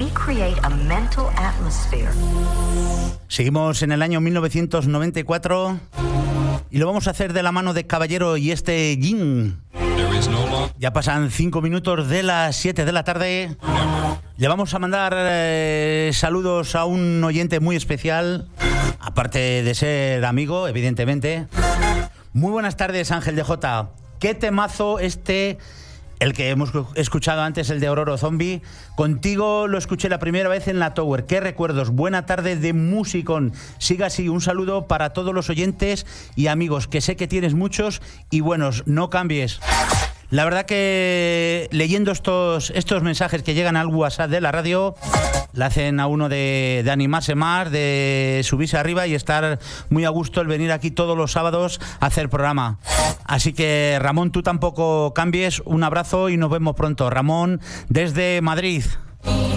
we create a mental atmosphere. Seguimos en el año 1994 y lo vamos a hacer de la mano de Caballero y este Gin. Ya pasan 5 minutos de las 7 de la tarde. Le vamos a mandar saludos a un oyente muy especial, aparte de ser amigo, evidentemente. Muy buenas tardes, Ángel de Jota. Qué temazo el que hemos escuchado antes, el de Ororo Zombie. Contigo lo escuché la primera vez en la Tower. Qué recuerdos. Buena tarde de musicón. Siga así. Un saludo para todos los oyentes y amigos, que sé que tienes muchos y buenos. No cambies. La verdad que leyendo estos mensajes que llegan al WhatsApp de la radio, le hacen a uno de animarse más, de subirse arriba y estar muy a gusto el venir aquí todos los sábados a hacer programa. Así que, Ramón, tú tampoco cambies. Un abrazo y nos vemos pronto. Ramón, desde Madrid.